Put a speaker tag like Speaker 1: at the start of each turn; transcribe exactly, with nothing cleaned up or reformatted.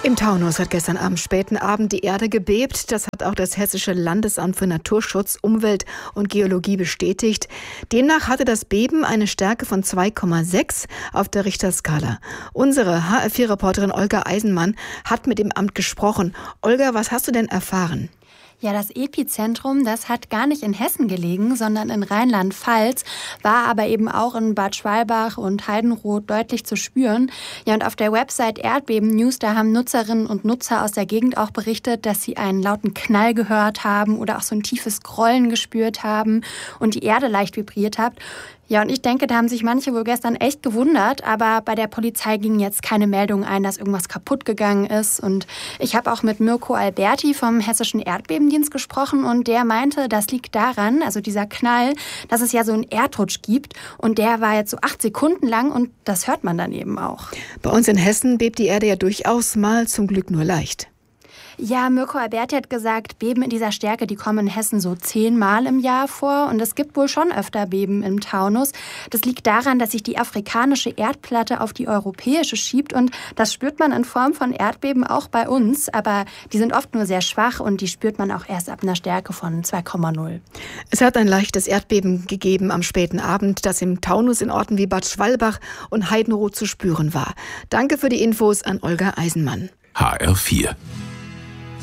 Speaker 1: Im Taunus hat gestern am späten Abend die Erde gebebt. Das hat auch das Hessische Landesamt für Naturschutz, Umwelt und Geologie bestätigt. Demnach hatte das Beben eine Stärke von zwei Komma sechs auf der Richterskala. Unsere H R vier Reporterin Olga Eisenmann hat mit dem Amt gesprochen. Olga, was hast du denn erfahren?
Speaker 2: Ja, das Epizentrum, das hat gar nicht in Hessen gelegen, sondern in Rheinland-Pfalz, war aber eben auch in Bad Schwalbach und Heidenroth deutlich zu spüren. Ja, und auf der Website Erdbeben News, da haben Nutzerinnen und Nutzer aus der Gegend auch berichtet, dass sie einen lauten Knall gehört haben oder auch so ein tiefes Grollen gespürt haben und die Erde leicht vibriert hat. Ja, und ich denke, da haben sich manche wohl gestern echt gewundert, aber bei der Polizei gingen jetzt keine Meldungen ein, dass irgendwas kaputt gegangen ist. Und ich habe auch mit Mirko Alberti vom Hessischen Erdbebendienst gesprochen und der meinte, das liegt daran, also dieser Knall, dass es ja so einen Erdrutsch gibt und der war jetzt so acht Sekunden lang und das hört man dann eben auch.
Speaker 1: Bei uns in Hessen bebt die Erde ja durchaus mal, zum Glück nur leicht.
Speaker 2: Ja, Mirko Alberti hat gesagt, Beben in dieser Stärke, die kommen in Hessen so zehnmal im Jahr vor. Und es gibt wohl schon öfter Beben im Taunus. Das liegt daran, dass sich die afrikanische Erdplatte auf die europäische schiebt. Und das spürt man in Form von Erdbeben auch bei uns. Aber die sind oft nur sehr schwach und die spürt man auch erst ab einer Stärke von zwei Komma null.
Speaker 1: Es hat ein leichtes Erdbeben gegeben am späten Abend, das im Taunus in Orten wie Bad Schwalbach und Heidenroth zu spüren war. Danke für die Infos an Olga Eisenmann.
Speaker 3: H R vier